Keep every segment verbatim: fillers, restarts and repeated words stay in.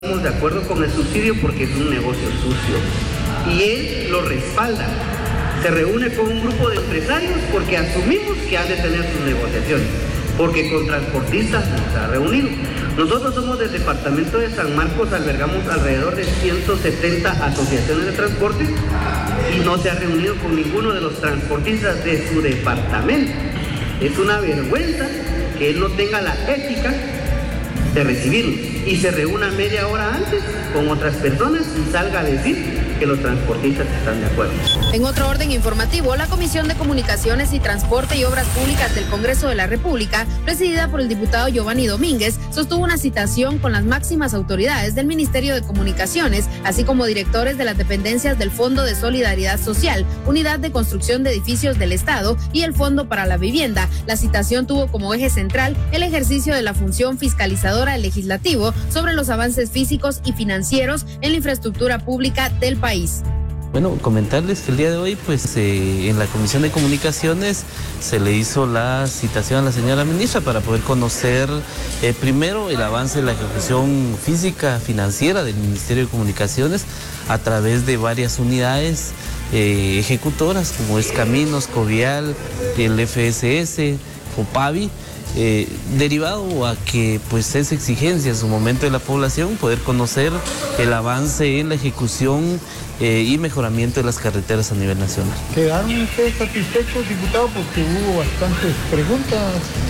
Estamos de acuerdo con el subsidio porque es un negocio sucio y él lo respalda. Se reúne con un grupo de empresarios porque asumimos que han de tener sus negociaciones, porque con transportistas nos ha reunido. Nosotros somos del departamento de San Marcos, albergamos alrededor de ciento setenta asociaciones de transporte y no se ha reunido con ninguno de los transportistas de su departamento. Es una vergüenza que él no tenga la ética de recibirnos y se reúna media hora antes con otras personas y salga a decir que los transportistas están de acuerdo. En otro orden informativo, la Comisión de Comunicaciones y Transporte y Obras Públicas del Congreso de la República, presidida por el diputado Giovanni Domínguez, sostuvo una citación con las máximas autoridades del Ministerio de Comunicaciones, así como directores de las dependencias del Fondo de Solidaridad Social, Unidad de Construcción de Edificios del Estado y el Fondo para la Vivienda. La citación tuvo como eje central el ejercicio de la función fiscalizadora del Legislativo sobre los avances físicos y financieros en la infraestructura pública del país. Bueno, comentarles que el día de hoy, pues eh, en la Comisión de Comunicaciones se le hizo la citación a la señora ministra para poder conocer eh, primero el avance de la ejecución física financiera del Ministerio de Comunicaciones a través de varias unidades eh, ejecutoras como es Caminos, Covial, el F S S, Fopavi. Eh, derivado a que pues es exigencia en su momento de la población poder conocer el avance en la ejecución eh, y mejoramiento de las carreteras a nivel nacional. ¿Quedaron ustedes satisfechos, diputado? Porque hubo bastantes preguntas.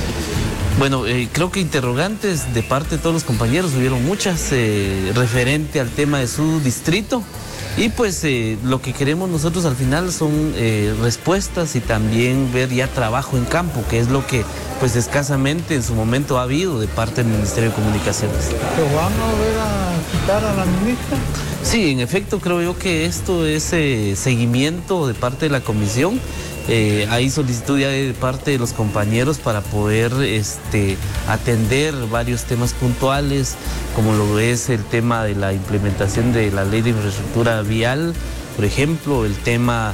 Bueno, eh, creo que interrogantes de parte de todos los compañeros, hubieron muchas eh, referente al tema de su distrito. Y pues eh, lo que queremos nosotros al final son eh, respuestas y también ver ya trabajo en campo, que es lo que pues escasamente en su momento ha habido de parte del Ministerio de Comunicaciones. ¿Te van a volver a citar a la ministra? Sí, en efecto creo yo que esto es eh, seguimiento de parte de la comisión. Eh, hay solicitud ya de parte de los compañeros para poder este, atender varios temas puntuales, como lo es el tema de la implementación de la ley de infraestructura vial, por ejemplo, el tema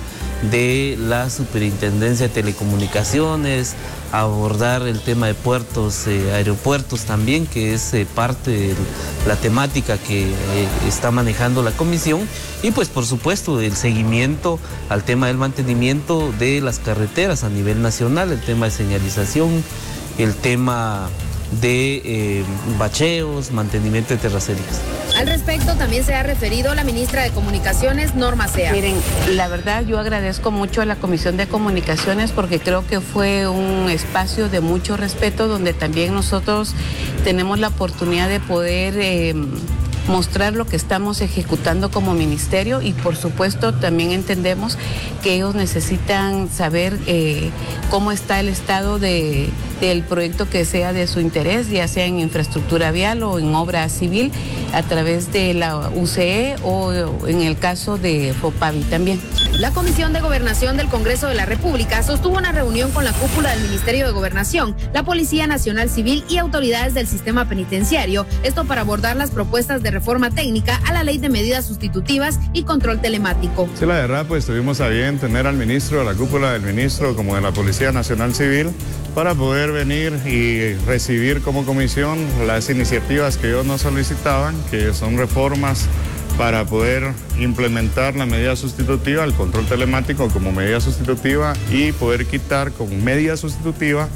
de la superintendencia de telecomunicaciones, abordar el tema de puertos, eh, aeropuertos también, que es eh, parte de la temática que eh, está manejando la comisión, y pues por supuesto el seguimiento al tema del mantenimiento de las carreteras a nivel nacional, el tema de señalización, el tema de eh, bacheos, mantenimiento de terracerías. Al respecto también se ha referido la ministra de Comunicaciones, Norma Sea. Miren, la verdad yo agradezco mucho a la Comisión de Comunicaciones porque creo que fue un espacio de mucho respeto donde también nosotros tenemos la oportunidad de poder eh, mostrar lo que estamos ejecutando como ministerio y por supuesto también entendemos que ellos necesitan saber eh, cómo está el estado de, del proyecto que sea de su interés, ya sea en infraestructura vial o en obra civil a través de la U C E o en el caso de Fopavi también. La Comisión de Gobernación del Congreso de la República sostuvo una reunión con la cúpula del Ministerio de Gobernación, la Policía Nacional Civil y autoridades del sistema penitenciario, esto para abordar las propuestas de reforma técnica a la Ley de Medidas Sustitutivas y Control Telemático. Sí, la verdad, pues tuvimos a bien tener al ministro, a la cúpula del ministro, como de la Policía Nacional Civil, para poder venir y recibir como comisión las iniciativas que ellos nos solicitaban, que son reformas para poder implementar la medida sustitutiva, el control telemático como medida sustitutiva y poder quitar como medida sustitutiva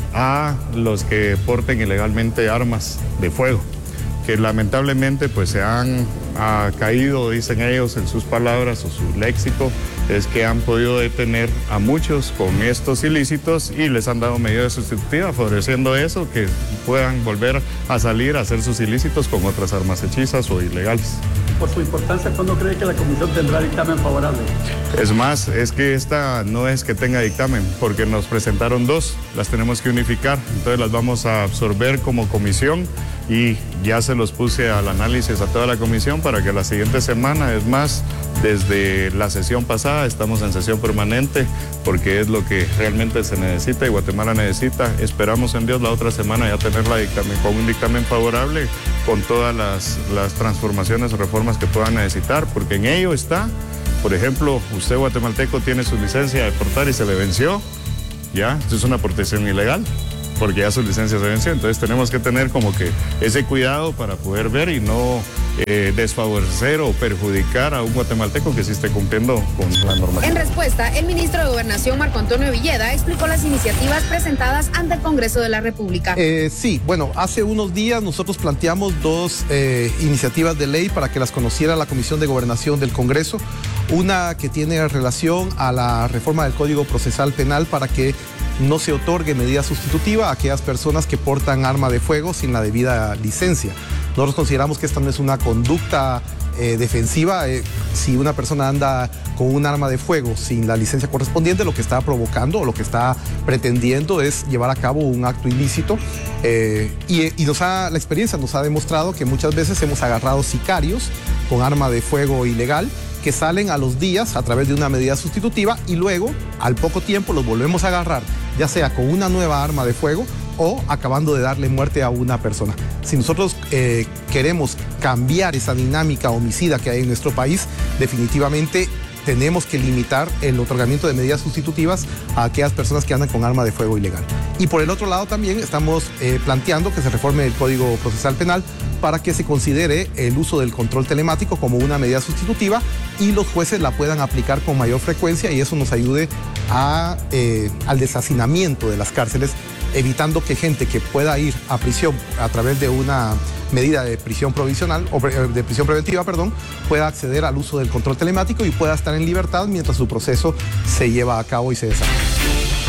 a los que porten ilegalmente armas de fuego, que lamentablemente pues se han ha caído, dicen ellos en sus palabras o su léxico, es que han podido detener a muchos con estos ilícitos y les han dado medidas sustitutivas, favoreciendo eso, que puedan volver a salir a hacer sus ilícitos con otras armas hechizas o ilegales. Por su importancia, ¿cuándo cree que la comisión tendrá dictamen favorable? Es más, es que esta no es que tenga dictamen, porque nos presentaron dos, las tenemos que unificar, entonces las vamos a absorber como comisión y ya se los puse al análisis a toda la comisión para que la siguiente semana, es más, desde la sesión pasada estamos en sesión permanente porque es lo que realmente se necesita y Guatemala necesita. Esperamos en Dios la otra semana ya tener la dictamen, con un dictamen favorable con todas las, las transformaciones o reformas que puedan necesitar, porque en ello está, por ejemplo, usted guatemalteco tiene su licencia de portar y se le venció, ya, esto es una portación ilegal, porque ya su licencia se venció, entonces tenemos que tener como que ese cuidado para poder ver y no eh, desfavorecer o perjudicar a un guatemalteco que sí esté cumpliendo con la normativa. En respuesta, el ministro de Gobernación, Marco Antonio Villeda, explicó las iniciativas presentadas ante el Congreso de la República. Eh, sí, bueno, hace unos días nosotros planteamos dos eh, iniciativas de ley para que las conociera la Comisión de Gobernación del Congreso. Una que tiene relación a la reforma del Código Procesal Penal para que no se otorgue medida sustitutiva a aquellas personas que portan arma de fuego sin la debida licencia. Nosotros consideramos que esta no es una conducta eh, defensiva. Eh, si una persona anda con un arma de fuego sin la licencia correspondiente, lo que está provocando o lo que está pretendiendo es llevar a cabo un acto ilícito. Eh, y y nos ha, la experiencia nos ha demostrado que muchas veces hemos agarrado sicarios con arma de fuego ilegal que salen a los días a través de una medida sustitutiva y luego, al poco tiempo, los volvemos a agarrar, ya sea con una nueva arma de fuego o acabando de darle muerte a una persona. Si nosotros eh, queremos cambiar esa dinámica homicida que hay en nuestro país, definitivamente tenemos que limitar el otorgamiento de medidas sustitutivas a aquellas personas que andan con arma de fuego ilegal. Y por el otro lado también estamos eh, planteando que se reforme el Código Procesal Penal para que se considere el uso del control telemático como una medida sustitutiva y los jueces la puedan aplicar con mayor frecuencia y eso nos ayude a, eh, al deshacinamiento de las cárceles, evitando que gente que pueda ir a prisión a través de una medida de prisión provisional o de prisión preventiva, perdón, pueda acceder al uso del control telemático y pueda estar en libertad mientras su proceso se lleva a cabo y se desarrolla.